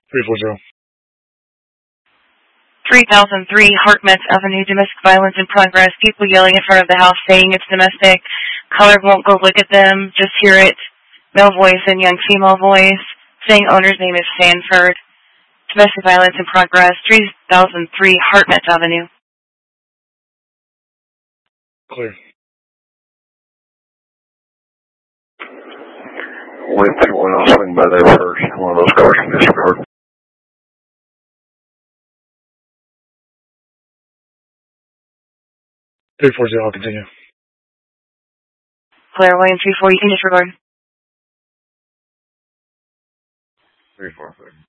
340. 3003 Hartmouth Avenue, domestic violence in progress. People yelling in front of the house saying it's domestic. Caller won't go look at them, just hear it. Male voice and young female voice saying owner's name is Sanford. Domestic violence in progress. 3003 Hartmouth Avenue. Clear. Wait if you want to swing by there first. One of those cars can disregard. 340, I'll continue. Claire William 34, you can disregard. 345.